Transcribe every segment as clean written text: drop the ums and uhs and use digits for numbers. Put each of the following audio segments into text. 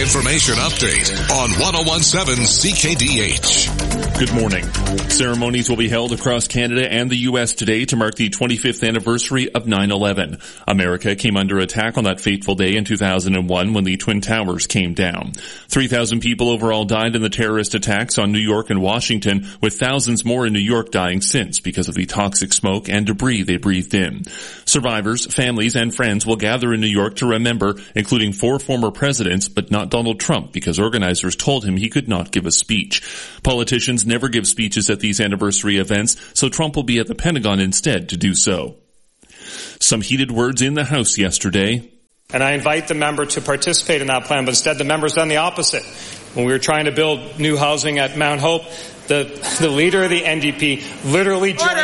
information update on 1017 CKDH. Good morning. Ceremonies will be held across Canada and the U.S. today to mark the 25th anniversary of 9/11. America came under attack on that fateful day in 2001 when the Twin Towers came down. 3,000 people overall died in the terrorist attacks on New York and Washington, with thousands more in New York dying since because of the toxic smoke and debris they breathed in. Survivors, families, and friends will gather in New York to remember, including 4 former presidents, but not Donald Trump, because organizers told him he could not give a speech. Politicians never give speeches at these anniversary events, so Trump will be at the Pentagon instead to do so. Some heated words in the House yesterday. And I invite the member to participate in that plan, but instead the member's done the opposite. When we were trying to build new housing at Mount Hope, the leader of the NDP literally joined...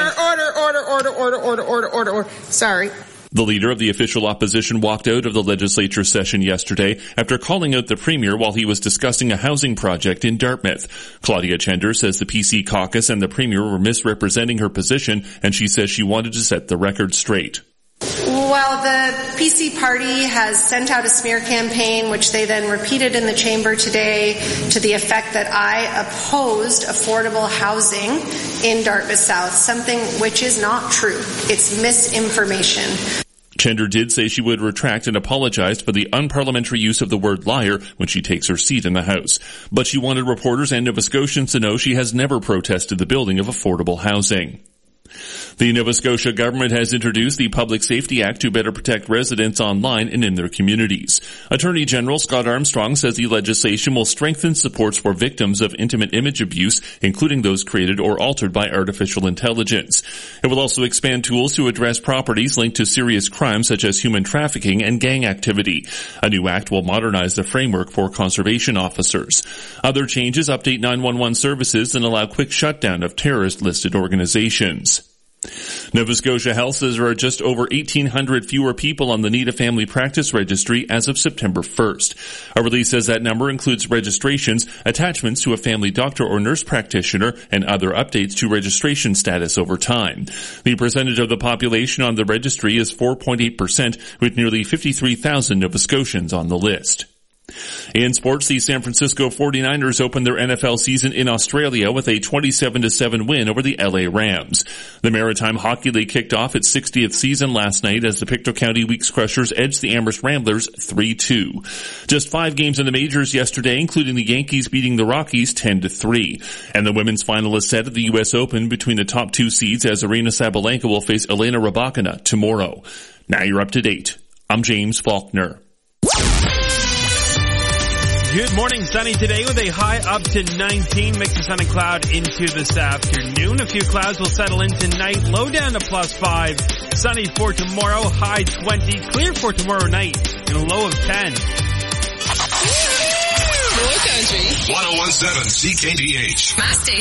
Order. Sorry. The leader of the official opposition walked out of the legislature session yesterday after calling out the premier while he was discussing a housing project in Dartmouth. Claudia Chender says the PC caucus and the premier were misrepresenting her position, and she says she wanted to set the record straight. Well, the PC party has sent out a smear campaign, which they then repeated in the chamber today, to the effect that I opposed affordable housing in Dartmouth South, something which is not true. It's misinformation. Chender did say she would retract and apologized for the unparliamentary use of the word liar when she takes her seat in the House. But she wanted reporters and Nova Scotians to know she has never protested the building of affordable housing. The Nova Scotia government has introduced the Public Safety Act to better protect residents online and in their communities. Attorney General Scott Armstrong says the legislation will strengthen supports for victims of intimate image abuse, including those created or altered by artificial intelligence. It will also expand tools to address properties linked to serious crimes such as human trafficking and gang activity. A new act will modernize the framework for conservation officers. Other changes update 911 services and allow quick shutdown of terrorist-listed organizations. Nova Scotia Health says there are just over 1,800 fewer people on the Need a Family Practice Registry as of September 1st. A release says that number includes registrations, attachments to a family doctor or nurse practitioner, and other updates to registration status over time. The percentage of the population on the registry is 4.8%, with nearly 53,000 Nova Scotians on the list. In sports, the San Francisco 49ers opened their NFL season in Australia with a 27-7 win over the LA Rams. The Maritime Hockey League kicked off its 60th season last night as the Pictou County Weeks Crushers edged the Amherst Ramblers 3-2. Just 5 games in the majors yesterday, including the Yankees beating the Rockies 10-3. And the women's final is set at the U.S. Open between the top 2 seeds as Aryna Sabalenka will face Elena Rybakina tomorrow. Now you're up to date. I'm James Faulkner. Good morning, sunny today with a high up to 19, mix of sun and cloud into this afternoon. A few clouds will settle in tonight, low down to +5. Sunny for tomorrow, high 20, clear for tomorrow night, and a low of 10. More country. 1017 CKDH. My station.